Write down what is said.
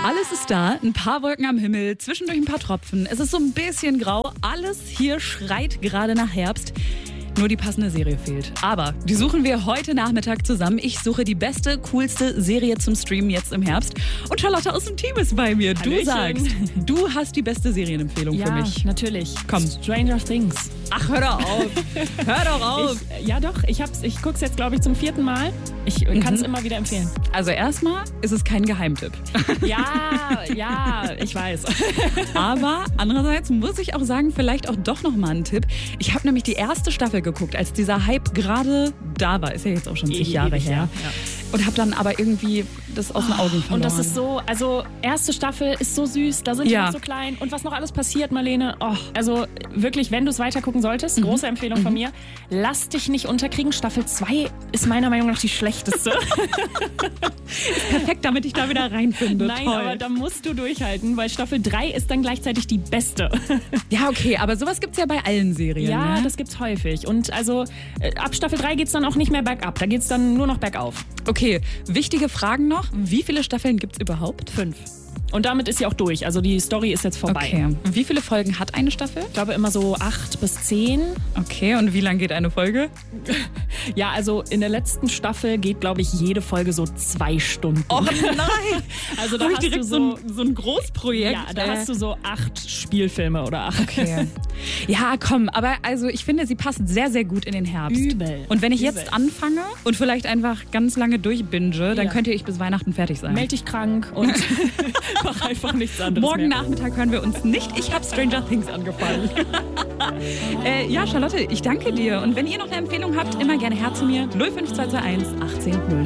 Alles ist da, ein paar Wolken am Himmel, zwischendurch ein paar Tropfen. Es ist so ein bisschen grau. Alles hier schreit gerade nach Herbst. Nur die passende Serie fehlt. Aber die suchen wir heute Nachmittag zusammen. Ich suche die beste, coolste Serie zum Streamen jetzt im Herbst. Und Charlotte aus dem Team ist bei mir. Hallöchen. Du sagst, du hast die beste Serienempfehlung für mich. Ja, natürlich. Komm. Stranger Things. Ach, hör doch auf. Hör doch auf. Ja doch, ich gucke es jetzt, glaube ich, zum 4. Mal. Ich kann es immer wieder empfehlen. Also erstmal ist es kein Geheimtipp. Ja, ich weiß. Aber andererseits muss ich auch sagen, vielleicht auch doch noch mal ein Tipp. Ich habe nämlich die erste Staffel geguckt, als dieser Hype gerade da war. Ist ja jetzt auch schon zig Jahre her. Ja. Und habe dann aber irgendwie das aus den Augen verloren. Und das ist so, also erste Staffel ist so süß, da sind die noch so klein. Und was noch alles passiert, Marlene, also wirklich, wenn du es weitergucken solltest, große Empfehlung von mir, lass dich nicht unterkriegen. Staffel 2 ist meiner Meinung nach die schlechteste. Ist perfekt, damit ich da wieder reinfinde. Nein, Toll. aber da musst du durchhalten, weil Staffel 3 ist dann gleichzeitig die beste. Ja, okay, aber sowas gibt's ja bei allen Serien. Ja, ne? das gibt's häufig. Und also ab Staffel 3 geht's dann auch nicht mehr bergab, da geht's dann nur noch bergauf. Okay, wichtige Fragen noch. Wie viele Staffeln gibt's überhaupt? 5. Und damit ist sie auch durch. Also die Story ist jetzt vorbei. Okay. Wie viele Folgen hat eine Staffel? Ich glaube immer so 8 bis 10. Okay, und wie lang geht eine Folge? Ja, also in der letzten Staffel geht, glaube ich, jede Folge so 2 Stunden. Oh nein! Also da Hab ich hast du direkt so ein Großprojekt. Ja, da hast du so 8 Spielfilme oder 8. Okay. Ja, komm, aber also ich finde, sie passt sehr, sehr gut in den Herbst. Übel. Und wenn ich jetzt anfange und vielleicht einfach ganz lange durchbinge, dann könnte ich bis Weihnachten fertig sein. Meld dich krank und mach einfach nichts anderes Morgen mehr. Nachmittag hören wir uns nicht. Ich habe Stranger Things angefangen. Ja, Charlotte, ich danke dir. Und wenn ihr noch eine Empfehlung habt, immer gerne her zu mir. 05221 18 0.